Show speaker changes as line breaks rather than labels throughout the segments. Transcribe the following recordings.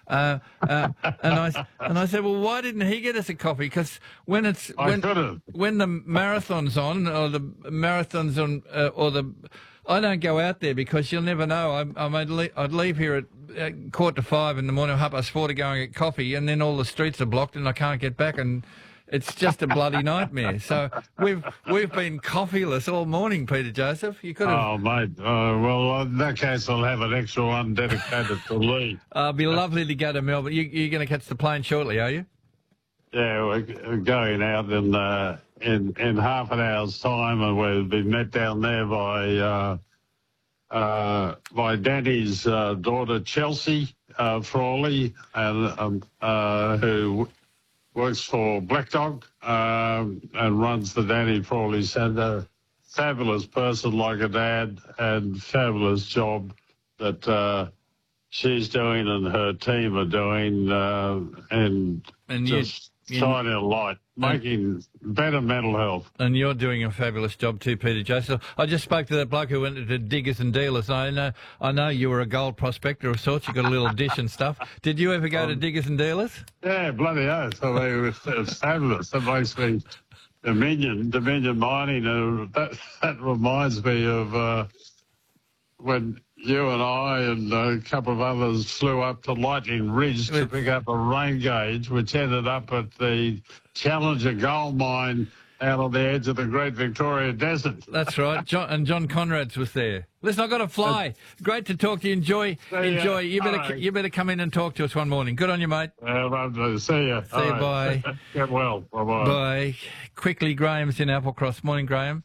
And I said, well, why didn't he get us a coffee? Because when the marathon's on, I don't go out there because you'll never know. I'd leave here at 4:45 in the morning, 4:30 to go and get coffee, and then all the streets are blocked and I can't get back, and it's just a bloody nightmare. So we've been coffeeless all morning, Peter Joseph. You could have.
Oh, mate. Well, in that case, I'll have an extra one dedicated to Lee.
It'd be lovely to go to Melbourne. You're going to catch the plane shortly, are you?
Yeah, we're going out in half an hour's time, and we'll be met down there by Danny's daughter, Chelsea Frawley, and who works for Black Dog and runs the Danny Frawley Centre. Fabulous person like a dad, and fabulous job that she's doing and her team are doing, and just shining a light, making better mental health.
And you're doing a fabulous job too, Peter Joseph. I just spoke to that bloke who went to Diggers and Dealers. I know you were a gold prospector of sorts. You got a little dish and stuff. Did you ever go to Diggers and Dealers?
Yeah, bloody oath. I mean, it was fabulous. That makes me Dominion Mining. That reminds me of when you and I and a couple of others flew up to Lightning Ridge to pick up a rain gauge, which ended up at the Challenger gold mine out on the edge of the Great Victoria Desert.
That's right. John Conrad's was there. Listen, I've got to fly. Great to talk to you. Enjoy. You better come in and talk to us one morning. Good on you, mate.
See you.
See you, bye.
Get well. Bye-bye.
Bye. Quickly, Graham's in Applecross. Morning, Graham.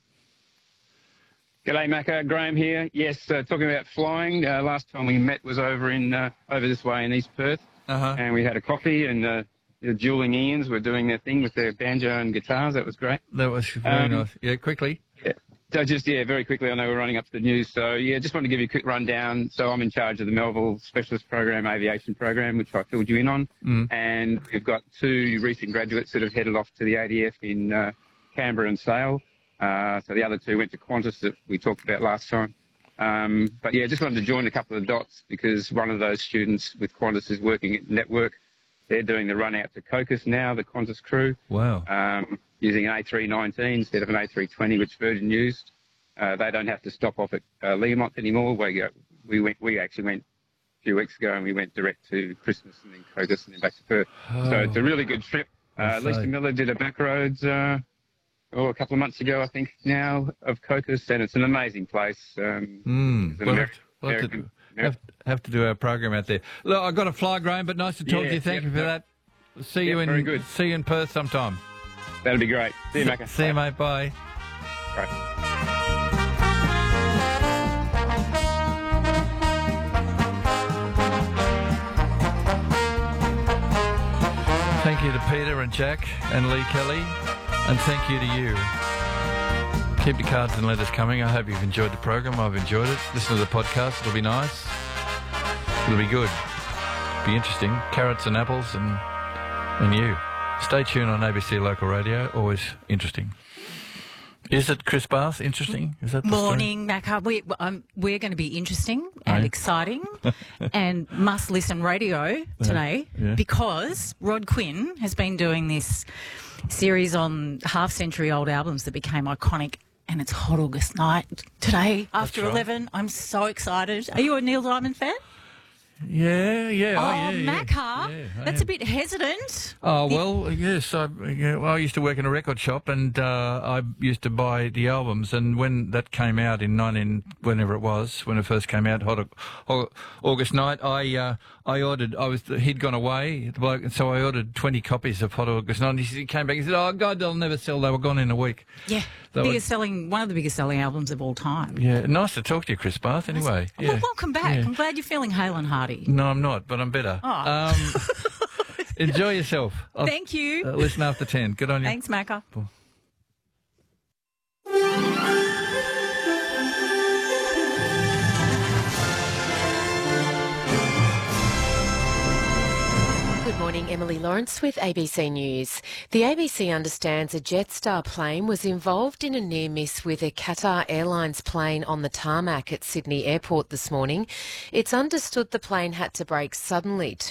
G'day, Macca. Graham here. Yes, talking about flying. Last time we met was over this way in East Perth, and we had a coffee, and the Dueling Ians were doing their thing with their banjo and guitars. That was great.
That was very nice. Yeah, quickly.
Yeah. So very quickly, I know we're running up to the news. So, just wanted to give you a quick rundown. So I'm in charge of the Melville Specialist Program Aviation Program, which I filled you in on. And we've got 2 recent graduates that have headed off to the ADF in Canberra and Sale. So the other 2 went to Qantas that we talked about last time. But just wanted to join a couple of dots because one of those students with Qantas is working at Network. They're doing the run out to Cocos now, the Qantas crew.
Wow.
Using an A319 instead of an A320, which Virgin used. They don't have to stop off at Learmont anymore. We actually went a few weeks ago, and we went direct to Christmas and then Cocos and then back to Perth. So it's a really good trip. Lisa Miller did a back roads a couple of months ago, I think, now, of Cocos, and it's an amazing place.
Have to do our program out there. Look, I've got to fly, Graham, but nice to talk to you. Thank you for that. See you in Perth sometime.
That'll be great. See you, Macca.
See you, mate. Bye.
Right.
Thank you to Peter and Jack and Lee Kelly, and thank you to you. Keep your cards and letters coming. I hope you've enjoyed the program. I've enjoyed it. Listen to the podcast. It'll be nice. It'll be good. Be interesting. Carrots and apples and you. Stay tuned on ABC Local Radio. Always interesting. Is it, Chris Bath, interesting? Is that the
Morning, Macca. We're going to be interesting and exciting and must-listen radio today because Rod Quinn has been doing this series on half-century-old albums that became iconic, and it's Hot August Night today after 11. I'm so excited. Are you a Neil Diamond fan?
Yeah.
Macca, that's a bit hesitant.
Oh, well, yes. I used to work in a record shop, and I used to buy the albums. And when that came out in whenever it was, when it first came out, Hot August Night, I ordered. He'd gone away, the bloke, and so I ordered 20 copies of Hot August Night. And he came back and said, "Oh God, they'll never sell. They were gone in a week." Yeah,
one of the biggest selling albums of all time.
Yeah, nice to talk to you, Chris Bath. Anyway,
well, welcome back. I'm glad you're feeling hale and hearty.
No, I'm not, but I'm better. Enjoy yourself.
Thank you.
Listen after 10. Good on you.
Thanks, Macca.
Good morning, Emily Lawrence with ABC News. The ABC understands a Jetstar plane was involved in a near miss with a Qatar Airlines plane on the tarmac at Sydney Airport this morning. It's understood the plane had to brake suddenly